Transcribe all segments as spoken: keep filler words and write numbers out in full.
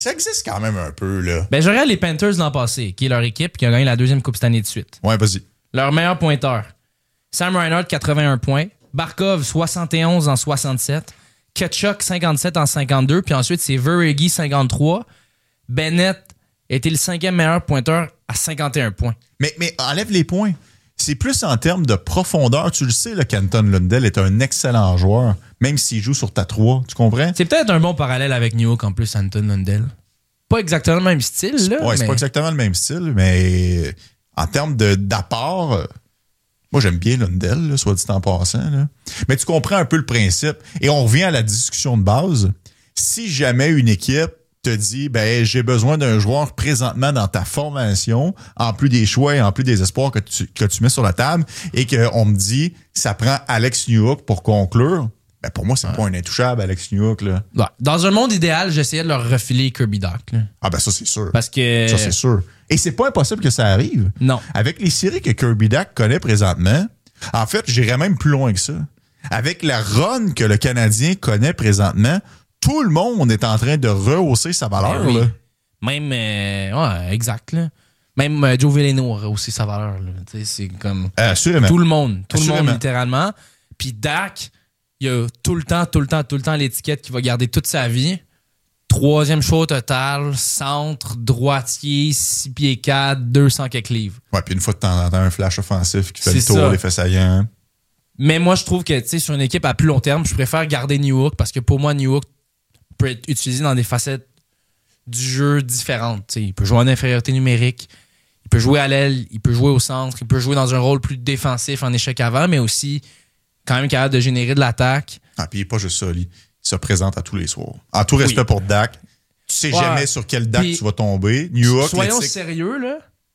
Ça existe quand même un peu, là. Ben, je regarde les Panthers l'an passé, qui est leur équipe, qui a gagné la deuxième Coupe cette année de suite. Ouais, vas-y. Leur meilleur pointeur. Sam Reinhart, quatre-vingt-un points. Barkov, soixante et onze en soixante-sept. Ketchuk, cinquante-sept en cinquante-deux. Puis ensuite, c'est Verhaeghe, cinquante-trois. Bennett était le cinquième meilleur pointeur à cinquante et un points. Mais, mais enlève les points. C'est plus en termes de profondeur. Tu le sais, le Canton Lundell est un excellent joueur, même s'il joue sur ta trois. Tu comprends? C'est peut-être un bon parallèle avec New York en plus, Anton Lundell. Pas exactement le même style, là. Ouais, mais... c'est pas exactement le même style, mais en termes de, d'apport, moi, j'aime bien Lundell, là, soit dit en passant. Là. Mais tu comprends un peu le principe. Et on revient à la discussion de base. Si jamais une équipe te dit, ben, j'ai besoin d'un joueur présentement dans ta formation, en plus des choix et en plus des espoirs que tu, que tu mets sur la table, et qu'on me dit, ça prend Alex Newhook pour conclure, ben, pour moi, c'est ouais. pas un intouchable, Alex Newhook, là. Ouais. Dans un monde idéal, j'essayais de leur refiler Kirby Dach, là. Ah, ben, ça, c'est sûr. Parce que. Ça, c'est sûr. Et c'est pas impossible que ça arrive. Non. Avec les séries que Kirby Dach connaît présentement, en fait, j'irais même plus loin que ça. Avec la run que le Canadien connaît présentement, tout le monde est en train de rehausser sa valeur. Ben oui. Là. Même, euh, ouais, exact. Là. Même euh, Joe Veleno a rehaussé sa valeur. Là. C'est comme Assurément. tout le monde. Tout Assurément. le monde, littéralement. Puis Dak, il a tout le temps, tout le temps, tout le temps l'étiquette qui va garder toute sa vie. Troisième choix au total, centre, droitier, six pieds quatre, deux cents quelques livres. Ouais, puis une fois de temps en temps, un flash offensif qui fait C'est le tour, ça. les faits saillants. Mais moi, je trouve que, tu sais, sur une équipe à plus long terme, je préfère garder Newhook parce que pour moi, Newhook peut être utilisé dans des facettes du jeu différentes. T'sais, il peut jouer en infériorité numérique, il peut jouer à l'aile, il peut jouer au centre, il peut jouer dans un rôle plus défensif en échec avant, mais aussi quand même capable de générer de l'attaque. Ah, puis il n'est pas juste ça, lui. Il se présente à tous les soirs. En tout respect oui. pour Dak, tu sais ouais. jamais sur quel Dak puis, tu vas tomber. Newhook, soyons l'éthique... sérieux, là.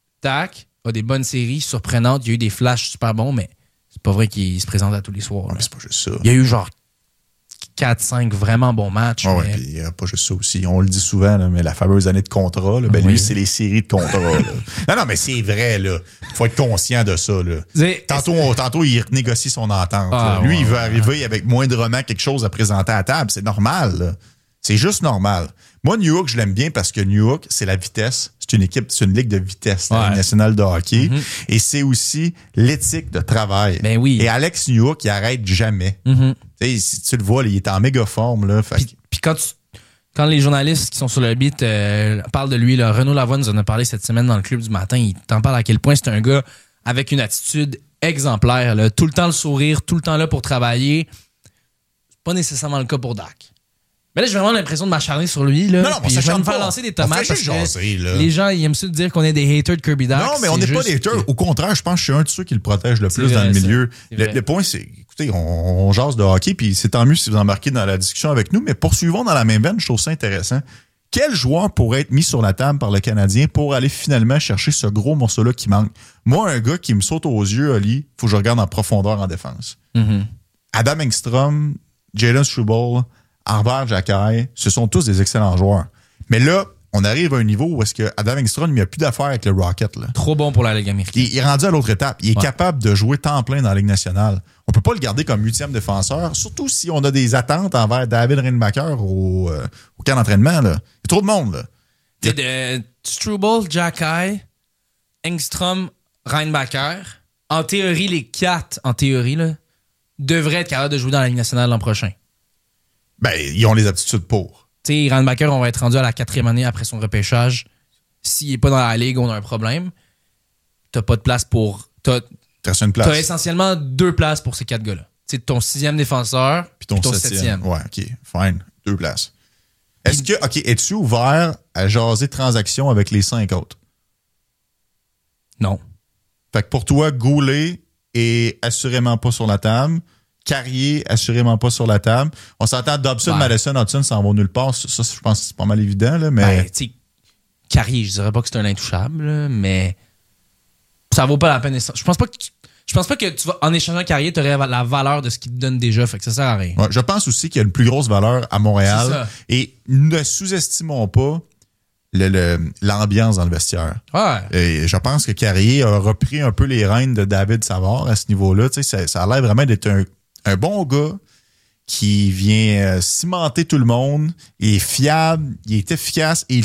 Dak a des bonnes séries surprenantes, il y a eu des flashs super bons, mais c'est pas vrai qu'il se présente à tous les soirs. Ouais, mais c'est pas juste ça. Il y a eu genre quatre cinq vraiment bons matchs. Ouais, mais... puis il n'y a pas juste ça aussi. On le dit souvent, là, mais la fameuse année de contrat, là, ben oui. lui, c'est les séries de contrats. Là. Non, non, mais c'est vrai, là. Il faut être conscient de ça. Là. Tantôt, on, tantôt, il négocie son entente. Ah, lui, ouais, il veut ouais. arriver avec moindrement quelque chose à présenter à la table. C'est normal. Là. C'est juste normal. Moi, Newhook, je l'aime bien parce que Newhook, c'est la vitesse. C'est une équipe, c'est une ligue de vitesse, ouais. la Ligue nationale de hockey. Mm-hmm. Et c'est aussi l'éthique de travail. Ben oui. Et Alex Newhook, il arrête jamais. Mm-hmm. Tu sais, si tu le vois, là, il est en méga forme. Là, fait... Puis, puis quand, tu, quand les journalistes qui sont sur le beat euh, parlent de lui, là, Renaud Lavoie nous en a parlé cette semaine dans le club du matin, il t'en parle à quel point c'est un gars avec une attitude exemplaire. Là, tout le temps le sourire, tout le temps là pour travailler. C'est pas nécessairement le cas pour Dak. Mais là, j'ai vraiment l'impression de m'acharner sur lui. Là, non, non, puis je vais me faire lancer des tomates parce que jaser, les gens, ils aiment ça de dire qu'on est des haters de Kirby Dach. Non, mais on n'est pas des haters. Au contraire, je pense que je suis un de ceux qui le protège le plus vrai, dans le milieu. Le, le point, c'est, écoutez, on, on jase de hockey, puis c'est tant mieux si vous embarquez dans la discussion avec nous, mais poursuivons dans la même veine, je trouve ça intéressant. Quel joueur pourrait être mis sur la table par le Canadien pour aller finalement chercher ce gros morceau-là qui manque? Moi, un gars qui me saute aux yeux, Ali, faut que je regarde en profondeur en défense. Mm-hmm. Adam Engstrom, Jalen Struble, Arber Xhekaj, ce sont tous des excellents joueurs. Mais là, on arrive à un niveau où est-ce que Adam Engstrom, il n'y a plus d'affaires avec le Rocket. Là. Trop bon pour la Ligue américaine. Il, il est rendu à l'autre étape. Il est ouais. capable de jouer temps plein dans la Ligue nationale. On peut pas le garder comme huitième défenseur, surtout si on a des attentes envers David Reinbacher au, euh, au camp d'entraînement. Là. Il y a trop de monde. Là. Il y a de Struble, Xhekaj, Engstrom, Reinbacher. En théorie, les quatre, en théorie, là, devraient être capables de jouer dans la Ligue nationale l'an prochain. Ben, ils ont les aptitudes pour. Tu sais, Reinbacher, on va être rendu à la quatrième année après son repêchage. S'il n'est pas dans la Ligue, on a un problème. T'as pas de place pour... T'as, T'as une place. T'as essentiellement deux places pour ces quatre gars-là. Tu sais, ton sixième défenseur puis ton, ton septième. septième. Ouais, OK. Fine. Deux places. Est-ce que... OK, es-tu ouvert à jaser transactions avec les cinq autres? Non. Fait que pour toi, Goulet est assurément pas sur la table. Carrier, assurément pas sur la table. On s'entend Dobson, ouais. Madison, Hudson s'en vont nulle part. Ça, je pense que c'est pas mal évident. Là, mais... Ben, tu sais, Carrier, je dirais pas que c'est un intouchable, là, mais ça vaut pas la peine. Je pense pas que tu, je pense pas que tu vas, en échangeant Carrier, tu aurais la valeur de ce qu'il te donne déjà. Fait que ça sert à rien. Ouais, je pense aussi qu'il y a une plus grosse valeur à Montréal. Et ne sous-estimons pas le, le, l'ambiance dans le vestiaire. Ouais. Et je pense que Carrier a repris un peu les rênes de David Savard à ce niveau-là. Tu sais, ça, ça a l'air vraiment d'être un un bon gars qui vient euh, cimenter tout le monde. Il est fiable, il est efficace et il